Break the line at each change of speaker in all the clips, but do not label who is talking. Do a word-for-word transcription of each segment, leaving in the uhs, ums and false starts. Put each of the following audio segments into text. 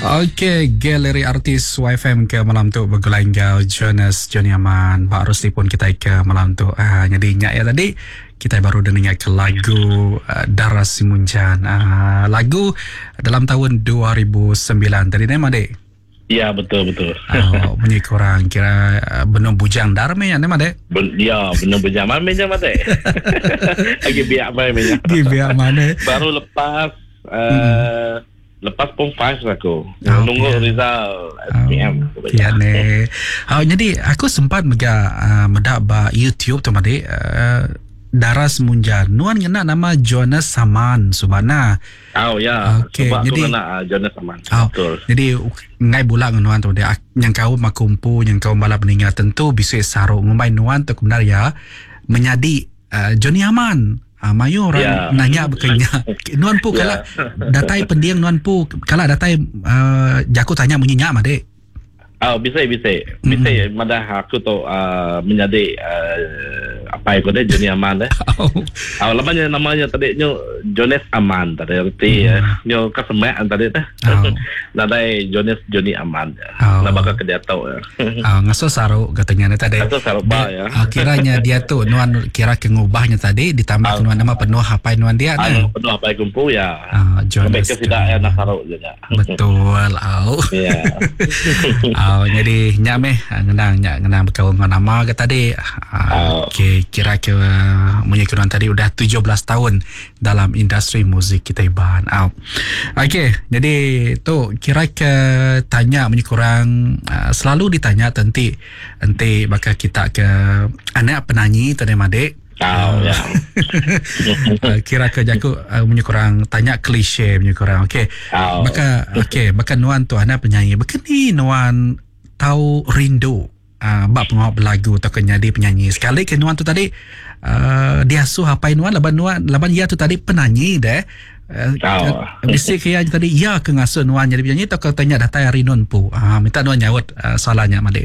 Okey, galeri artis Y F M ke malam tu bergulai dengan Jonas Johnny Aman. Pak Rusli pun kita ke malam tu. Uh, jadi ingat ya tadi kita baru dengar ke lagu uh, Daras Simunjan. Uh, lagu dalam tahun dua ribu sembilan tadi nama dek.
Ya, betul betul.
Oh, bunyi kurang kira uh, benar bujang darme ya nama dek.
Ben, ya, benar bujang mana meja mate. Lagi biak mana meja.
Lagi biak mana?
Baru lepas uh, hmm. lepas pom five aku.
Oh,
Nunggu
yeah.
result S P M.
Oh, ya ne. Oh, jadi aku sempat mega uh, medak ba YouTube tu made uh, Daras Munjan. Nuan kena nama Jonas Saman Subana.
Oh ya.
Okay,
sebab
jadi,
aku kena uh, Jonas Saman.
Oh,
betul.
Jadi ngai bulan nuan tu dia yang kau makumpu yang kau balap meninggal tentu bisa sarung ngumbai nuan tu kebenar ya menyadi uh, Johnny Aman. Ah, mayu orang yeah. nanya berkenya. Nuan pu yeah. Kalau datai pendiang nuan pu kalau datai uh, jaku tanya menyinya mah dek.
Oh, bisa bisa. Bisa mm-hmm. madah aku tu uh, menjadi uh, apa itu deh Johnny Aman deh. Oh. Oh, namanya namanya tadi nyo Jonas Aman tadi arti mm. nyo kasemak tadi teh. Oh. Nadai Jonas Johnny Aman. Oh. Nak bakal kerja tahu ya.
Oh, ngaso saru katanya tadi.
Ngaso saru ba ya.
Oh, kiranya dia tu nuan kira kengubahnya tadi ditambah oh. nuan nama penuh apa nuan dia
nah. Oh, penuh apa kumpul ya.
Oh, Jonas.
Lebih ke tidak ya nak saru juga.
Betul. Oh. Ya. Oh, jadi nyame ngenang nyak ngenang berkawan dengan nama ke tadi. Uh, oh. Okey, kira ke uh, menyekuran tadi udah tujuh belas tahun dalam industri muzik kita iban. Oh. Okey, jadi tu kira ke tanya menyekurang uh, selalu ditanya tenti enti bakal kita ke anak penyanyi tadi madek.
Oh, ya.
Kira ke jaku uh, menyekurang tanya klise menyekurang. Okey. Oh. Maka okey, maka nuan tu anak penyanyi. Bekeni nuan tahu rindu uh, bab pengawal lagu atau kenyadi penyanyi sekali ke nuan tu tadi uh, dia suh apa nuan laban nuan laban ya tu tadi penyanyi deh uh, oh. Mesti kaya tadi ya ke ngasuh nuan jadi penyanyi atau tanya datai rinun pu uh, minta nuan nyawut uh, soalannya malik.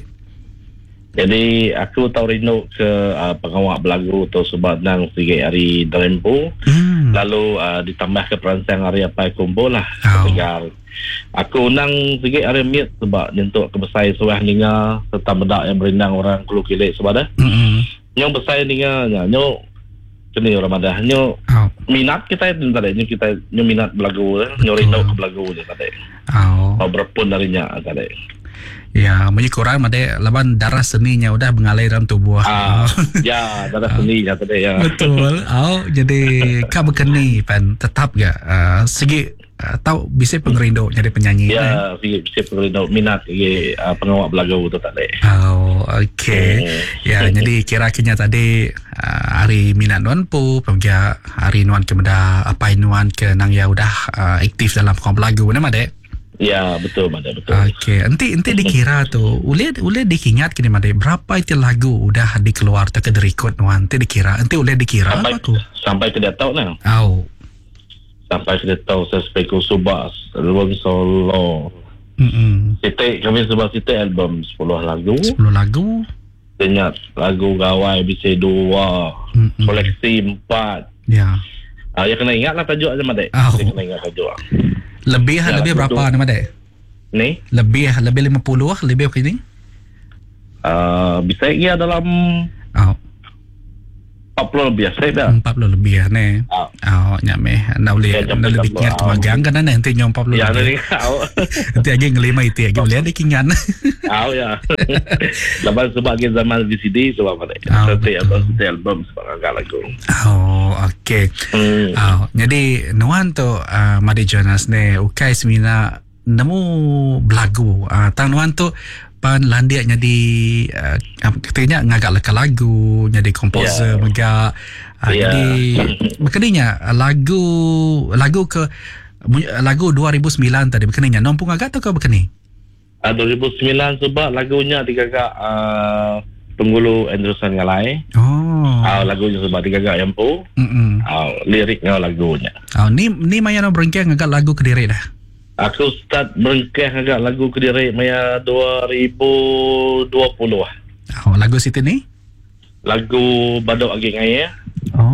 Jadi aku tahu rindu ke uh, pengawal lagu tu sebab nang tiga hari dalempu hmm. lalu uh, ditambah ke perancang hari apa kumpul lah oh. Tegar. Aku nang tiga hari miat sebab untuk kebesar suah ninga serta bedak yang berindang orang kulu kilik sebab dah. Mm-hmm. Nyong besar ninga nyong kini orang madah nyong oh. minat kita itu tadi nyong kita nyong minat belagu nyong rindu ke belagu ni tadi. Oh. Oh berpun darinya tadi.
Ya, menyekurang made laban darah seninya udah mengalir dalam tubuh.
Ah, ya, darah seninya tadi ya.
Betul. Oh, jadi kamu keni pan tetap gak uh, segi uh, tahu bisa pengerindu jadi penyanyi.
Ya, kan? Segi bisa pengerindu minat ye uh, pengawal belagu tu tadi.
Oh, okey. Hmm. Ya, jadi kira-kira tadi uh, hari minat nuan pu, pemja hari nuan kemeda apa nuan ke nang ya udah uh, aktif dalam pengawal belagu nama dek.
Ya, betul Mada, betul.
Okey, enti enti dikira tu, ule ule dikingat kini Mada, berapa itu lagu udah dikeluar tak ke record nuan, enti dikira, enti ule dikira
sampai,
apa tu?
Sampai ke dia tahu nah.
Oh.
Sampai ke dia tahu saya speko subas, album solo. Hmm. Kita kami sebab kita album sepuluh lagu.
sepuluh lagu.
Dengar lagu gawai bisa dua, mm-mm. koleksi empat.
Ya.
Ah, ya kena ingatlah tajuk aja Mada.
Oh.
Kena ingat tajuk.
Lebih ya, lebih berapa nama dek?
Ni?
Lebih lebih lima puluh lebih apa ini?
Uh, bisa ia dalam
oh.
empat puluh lebih saya dah.
empat puluh lebih ya ne. Oh, oh nyame. Nak boleh ya, nak lebih ingat kemagang kan nanti nyom empat puluh.
Ya
nanti. Nanti lagi ngelima itu lagi boleh ada kingan.
Oh ya. Lepas sebagai zaman V C D sebab apa? Setiap album setiap album sebagai lagu.
Oh, okey. Hmm. Oh, jadi nuan tu uh, Madi Jonas ne ukai semina nemu belagu. Uh, tang nuan tu pan landia jadi uh, katanya ngagak leka lagu, jadi komposer yeah. megak. Uh, yeah. Jadi berkeninya lagu lagu ke lagu dua ribu sembilan tadi berkeninya nompung agak tu ke berkeni?
Uh, dua ribu sembilan sebab lagunya digagak uh, Penggulu Anderson Ngalai. Oh. Uh, lagunya sebab digagak Yampu. Mm uh, liriknya lagunya.
Oh, ni ni maya no berengkeh ngagak lagu Kediri dah.
Aku start berengkeh agak lagu Kediri maya dua ribu dua puluh.
Oh, lagu situ ni?
Lagu Badok Agi Ngaya.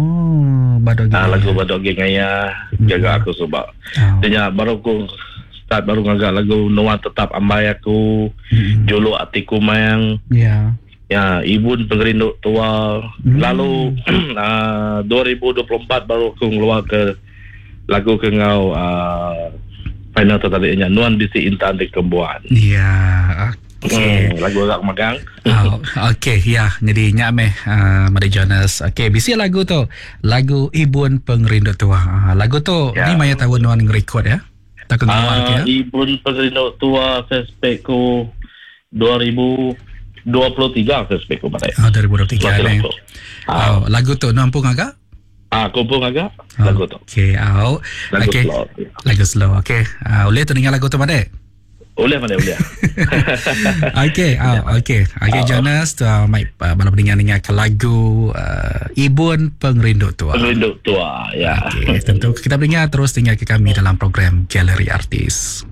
Oh, Badok Agi.
Ah, lagu Badok Agi Ngaya jaga aku sebab. Oh. Dia baru aku start baru ngagak lagu Nuan Tetap Ambai Aku, hmm. Jolo Atiku Mayang.
Ya.
Ya, Ibun Pengerinduk Tua. Hmm. Lalu uh, dua ribu dua puluh empat baru aku keluar ke lagu kengau uh, final tertariknya Nuan Bisi Intan di Kembuan.
Ya.
Okay. Hmm, lagu agak magang.
Oh, okay, ya. Jadi nyameh uh, Mari Jonas. Okay, bisi lagu tu. Lagu Ibun Pengerinduk Tua. Uh, lagu tu ya. Ni Maya tahu Nuan nge-record ya? Tak kena uh, ya?
Ibun Pengerinduk Tua saya spek ku dua ribu dua puluh tiga saya spek ku pada.
Oh, dua ribu dua puluh tiga ni. Oh, lagu tu Nuan pun agak?
Ah, kumpul agak lagu tu.
Okay, oh.
Lagu
okay.
slow.
Lagu slow. Okay. Uh, boleh tu dengar lagu tu pada?
Boleh mana boleh.
Okey, ah oh, okey. Okey Jonas, tu uh, mai uh, malam dengar dengar ke lagu uh, Ibun Pengerinduk Tua.
Pengerinduk Tua, ya.
Okey, tentu kita dengar terus dengar ke kami dalam program Galeri Artis.